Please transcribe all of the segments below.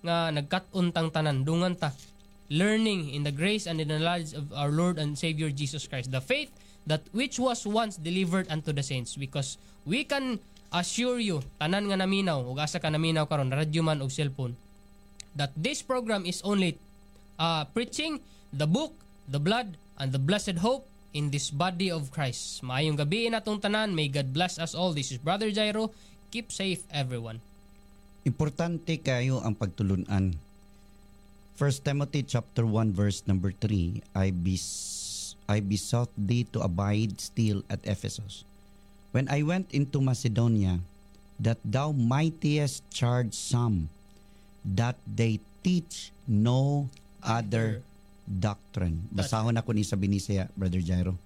nga nagkat-on tang tanan dungan ta learning in the grace and in the knowledge of our Lord and Savior Jesus Christ, the faith that which was once delivered unto the saints. Because we can assure you, tanan nga naminaw ug asa ka naminaw karon, radyo man og cellphone, that this program is only preaching the book, the blood, and the blessed hope in this body of Christ. Maayong gabi natong tanan. May God bless us all. This is Brother Jairo. Keep safe, everyone. Importante kayo ang pagtulunan. 1 Timothy chapter 1 verse number 3, I besought thee to abide still at Ephesus, when I went into Macedonia, that thou mightest charge some, that they teach no other doctrine. Basahon ako ni sa Binisaya, Brother Jairo.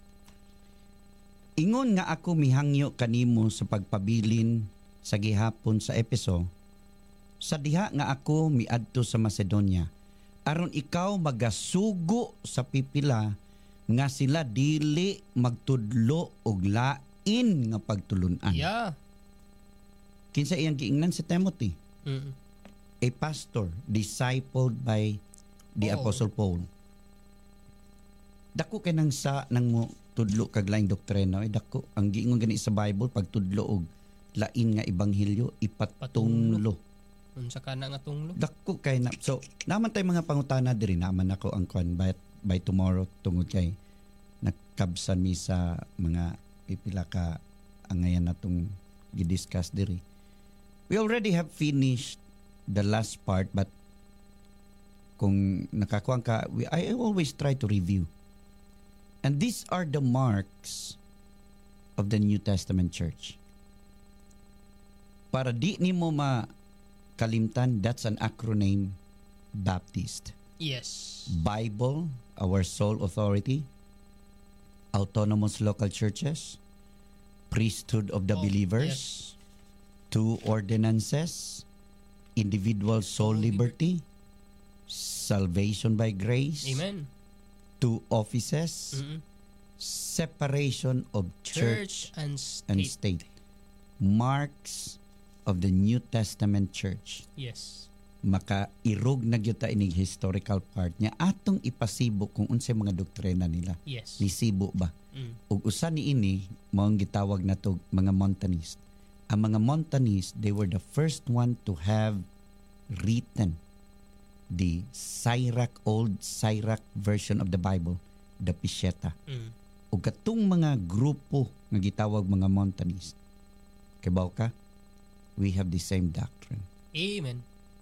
Ingon nga ako mihangyo kanimo sa pagpabilin sa gihapon sa Efeso, sa diha nga ako miadto sa Macedonia, aron ikaw magasugo sa pipila nga sila dili magtudlo og lain nga pagtulunan. Yeah. Kinsa iyang giingnan si Timothy? A pastor discipled by the Apostle Paul. Dako kay nang sa nang mo tudlo kag laing doktrina, dako ang giingon gani sa Bible, pagtudlo og lain nga ebanghelyo ipatunglo. Unsa kana nga tunglo? Dako kay na. So, naman tay mga pangutana diri, naman ako ang kwan by tomorrow tungod kay nakabsan mi sa mga pipila ka angayan natong gidiscuss diri. We already have finished the last part, but kung nakakuha ka, I always try to review. And these are the marks of the New Testament church. Para di nimo makalimtan, that's an acronym, Baptist. Yes. Bible, our sole authority. Autonomous local churches. Priesthood of the believers. Yes. 2 ordinances. Individual soul liberty. Salvation by grace. Amen. 2 offices. Separation of church and state. Marks of the New Testament church. Yes. Maka-irog na gyud ta ining historical part niya atong ipasibo kung unsay mga doktrina nila. Yes. Nisibo ba? Ug usa ni ini maong gitawag nato mga Montanist. Ang mga Montanist, they were the first one to have written the old Syriac version of the Bible, the Peshitta. Ug katong mga grupo nga gitawag mga Montanist, kibaw ka, we have the same doctrine. Amen.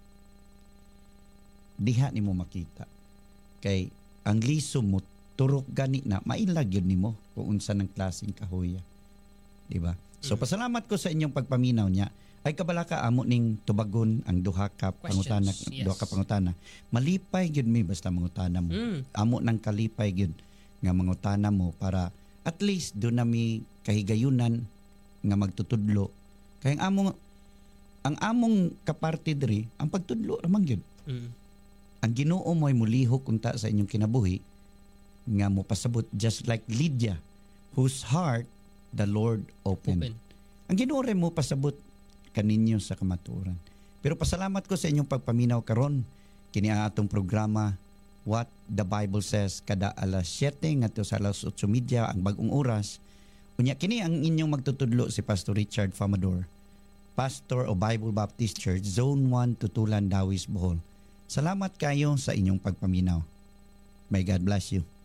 Diha nimo makita kay ang liso mo turok gani na mailag yun nimo kung unsa ng klaseng kahoya, di ba? So pasalamat ko sa inyong pagpaminaw niya. Ay kabala ka amo ning tubagon ang duha ka pangutana. Yes. Duha ka pangutana, malipay gyud mi basta mangutana mo. Amo nang kalipay gyud nga mangutana mo para at least do na mi kahigayunan nga magtutudlo kay ang among kaparte diri ang pagtudlo ramang gyud. Ang Ginoo mo'y mulihok unta sa inyong kinabuhi nga mo pasabot, just like Lydia, whose heart the Lord opened. Ang Ginoo rin mo pasabot kaninyo sa kamatuoran. Pero pasalamat ko sa inyong pagpaminaw karon kini ang atong programa What the Bible Says kada alas 7 ngadto sa alas 8:30 ang bagong oras. Unya kini ang inyong magtutudlo si Pastor Richard Famador, pastor o Bible Baptist Church, Zone 1, Tutulan, Dawis, Bohol. Salamat kayo sa inyong pagpaminaw. May God bless you.